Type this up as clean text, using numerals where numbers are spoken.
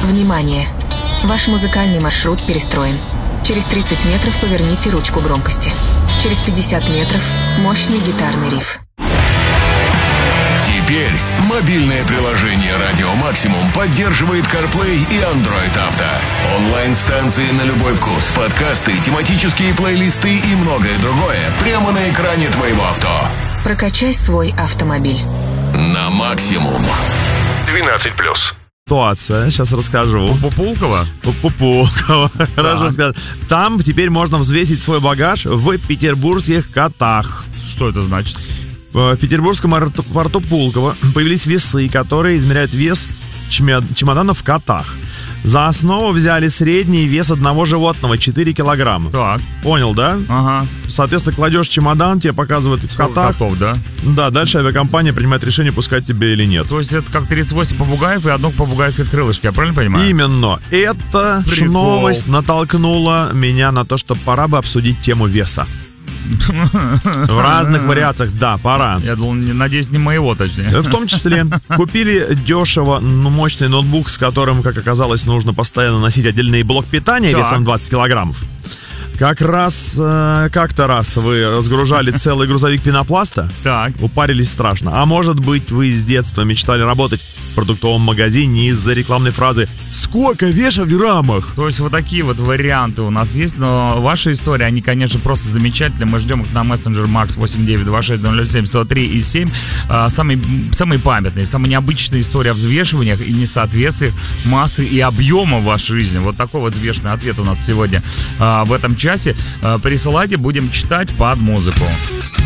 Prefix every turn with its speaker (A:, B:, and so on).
A: Внимание! Ваш музыкальный маршрут перестроен. Через 30 метров поверните ручку громкости. Через 50 метров мощный гитарный риф.
B: Теперь мобильное приложение «Радио Максимум» поддерживает CarPlay и Android Auto. Онлайн-станции на любой вкус, подкасты, тематические плейлисты и многое другое прямо на экране твоего авто.
A: Прокачай свой автомобиль.
B: На максимум. 12+.
C: Ситуация, сейчас расскажу.
D: Пулково?
C: Пулково, хорошо сказать. Там теперь можно взвесить свой багаж в петербургских котах.
D: Что это значит?
C: В петербургском аэропорту Пулково появились весы, которые измеряют вес чемоданов в котах. За основу взяли средний вес одного животного, 4 килограмма.
D: Так.
C: Понял, да?
D: Ага.
C: Соответственно, кладешь чемодан, тебе показывают в котах.
D: Котов, да?
C: Да, дальше авиакомпания принимает решение, пускать тебе или нет.
D: То есть это как 38 попугаев и одно попугайское крылышко, я правильно понимаю?
C: Именно. Эта новость натолкнула меня на то, что пора бы обсудить тему веса. В разных вариациях, да, пора.
D: Я думал, надеюсь, не моего, точнее.
C: В том числе купили дешево мощный ноутбук, с которым, как оказалось, нужно постоянно носить отдельный блок питания весом 20 килограммов. Как-то раз вы разгружали целый грузовик пенопласта, упарились страшно. А может быть, вы с детства мечтали работать в продуктовом магазине из-за рекламной фразы «Сколько веша в граммах?». То
D: есть вот такие вот варианты у нас есть, но ваши истории, они, конечно, просто замечательные. Мы ждем их на мессенджер Max 8926-007-103-7. Самые памятные, самые необычные истории о взвешиваниях и несоответствиях массы и объема в вашей жизни. Вот такой вот взвешенный ответ у нас сегодня в этом часе. Присылайте, будем читать под музыку.